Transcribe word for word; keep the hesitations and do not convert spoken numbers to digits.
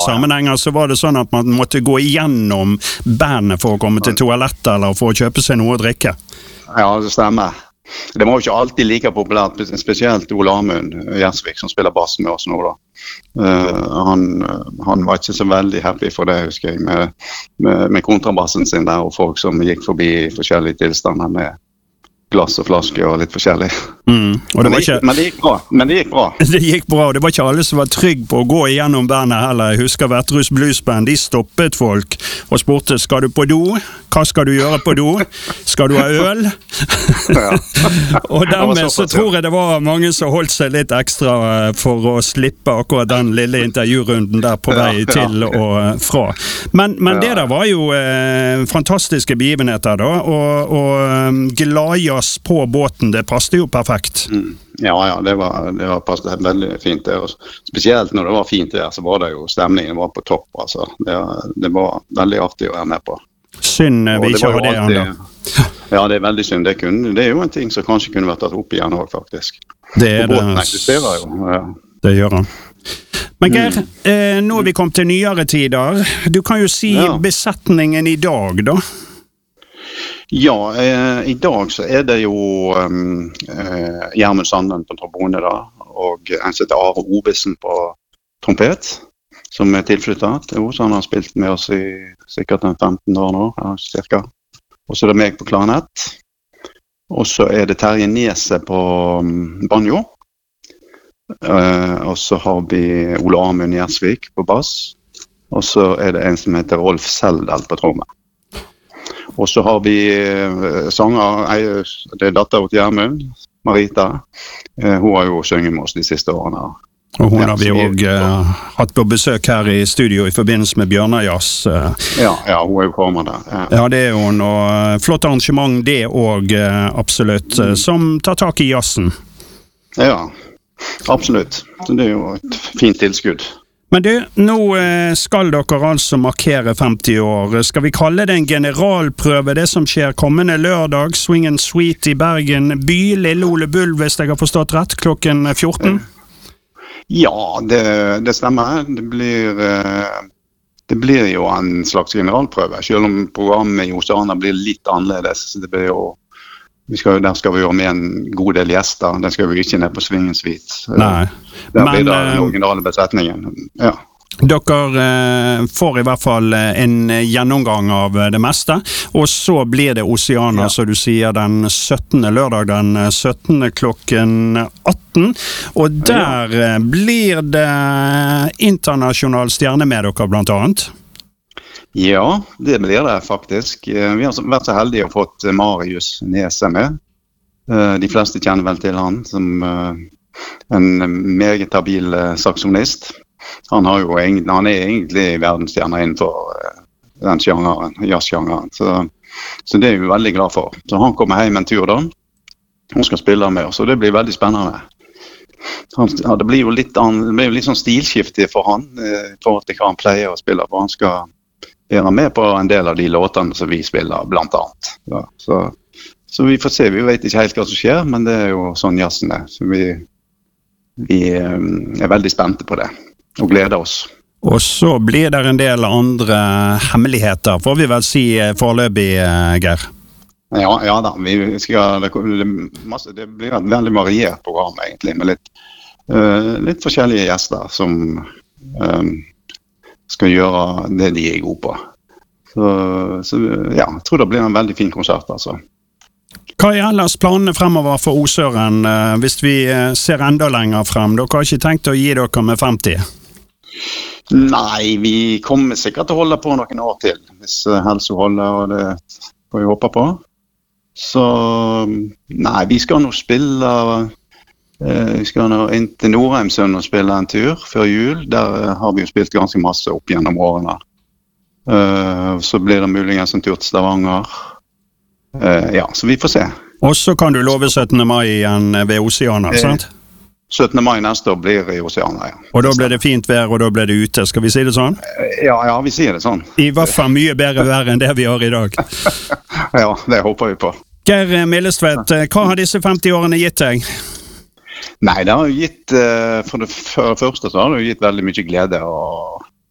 sammenhenger så var det sånn at man måtte gå igjennom bandet for å komme til toalettet eller for å kjøpe seg noe å drikke. Ja, det stemmer. Det var jo ikke alltid like populært, spesielt Ole Amund Gjersvik, som spiller bass med oss nå da. Uh, han, han var ikke så veldig happy for det, husker jeg, med, med, med kontrabassen sin der, og folk som gikk forbi forskjellige tilstander med glass og flaske og litt forskjellig. Mm. Og det men, det ikke... gikk, men det gikk bra. Men det gikk bra. Det gikk bra, og det var ikke alle som var trygg på å gå igjennom bandet heller. Jeg husker Vetterhus Bluesband, de stoppet folk og spurte, skal du på do? Hva skal du gjøre på do? Skal du ha øl? Ja. Og dermed så tror jeg det var mange som holdt seg litt ekstra for å slippe akkurat den lille intervjurunden der på vei ja, ja. til og fra. Men, men ja. det der var jo eh, fantastiske begivenheter da, og, og gladjazz på båten, det passte jo perfekt. Mm. Ja, ja, det var, det var passet veldig fint der. Spesielt når det var fint der, så var det jo stemningen var på topp, altså. Det, det var veldig artig å være med på. Synd vi ikke har det enda. Ja, det er veldig synd. Det, kunne, det er jo en ting som kanskje kunne vært tatt opp igjen også, faktisk. Det er og båten det. eksisterer jo. Ja. Det gjør han. Men Geir, mm. eh, nå er vi kommet til nyere tider. Du kan jo si ja. besetningen i dag, da. Ja, eh, i dag så er det jo um, eh, Gjermund Sanden på trombone da, og en som heter Are Ovesen på trompet, som er tilflyttet til oss. Han har spilt med oss i sikkert femten år nå, ja, cirka. Og så er det meg på klarinett. Og så er det Terje Nese på um, banjo. Uh, og så har vi Ole Amund Gjersvik på bass. Og så er det en som heter Rolf Seldal på trommet. Og så har vi uh, sanger, det er datter til Gjermund, Marita. Uh, hun har jo sunget med oss de siste årene. Og hun ja, har vi også uh, hatt på besøk her i studio i forbindelse med Bjørnajazz. Uh. Ja, ja, hun er jo kommet der. Ja. ja, det er hun, og uh, flott arrangement det også, uh, absolutt, uh, som tar tak i jazzen. Ja, absolutt. Det er jo et fint tilskudd. Men du, nå skal dere altså markere femti år. Skal vi kalle det en generalprøve, det som skjer kommende lørdag, Swing and Sweet i Bergen by, Lille Ole Bull, hvis jeg har forstått rett, klokken fjorten? Ja, det, det stemmer. Det blir, det blir jo en slags generalprøve, selv om programmet i Oceana blir litt annerledes. Det blir jo Vi skal, der skal vi jo med en god del gjester. Den skal vi ikke ned på Swing and Sweet. Nei. Der Men, blir det den originale besetningen. Ja. Dere eh, får i hvert fall en gjennomgang av det meste, og så blir det Oceana, ja. Så du sier den syttende lørdag, den syttende klokken atten, og der ja. blir det internasjonal stjerne med dere blant annet. Ja, det blir det faktisk. Vi har vært så heldige å fått Marius Nese med. De fleste kjenner vel til han som en meget habil saksonist. Han, har jo, han er egentlig verdensstjerne innenfor den sjangeren, jazzsjangeren. Så, så det er vi veldig glad for. Så han kommer hjem en tur da. Han skal spille med oss, og det blir veldig spennende. Han, ja, det blir jo litt, det blir jo litt sånn stilskifte for han, i forhold til hva han pleier å spille på. Han skal være med på en del av de låtene som vi spiller, blant annet. Ja, så, så vi får se, vi vet ikke helt hva som skjer, men det er jo sånn jazzen er. Så vi, vi er veldig spente på det, og gleder oss. Og så blir det en del andre hemmeligheter, får vi vel si foreløpig, Geir? Ja, ja da, vi skal, det, det, masse, det blir et veldig variert program egentlig, med litt, uh, litt forskjellige gjester som um, skal gjøre det de er gode på. Så, så ja, jeg tror det blir en veldig fin konsert, altså. Hva er ellers planene fremover for Osøren, hvis vi ser enda lenger frem? Dere har ikke tenkt å gi dere med femti? Nei, vi kommer sikkert til å holde på noen år til, hvis helsa holder, og det får vi håpe på. Så nei, vi skal nå spille... Vi skal nå inn til Nordheimsund og spille en tur før jul. Der har vi jo spilt ganske masse opp gjennom årene. Så blir det muligens en tur til Stavanger. Ja, så vi får se. Og så kan du love syttende mai igjen ved Oceana, sant? syttende mai neste år blir i Oceana, ja. Og da blir det fint vær, og da blir det ute. Skal vi si det sånn? Ja, ja, vi sier det sånn. I hvert fall mye bedre vær enn det vi har i dag. Ja, det håper vi på. Geir Millestvedt, hva har disse femti årene gitt deg? Nei, det har jo gitt, for det, for det første så har det jo gitt veldig mye glede og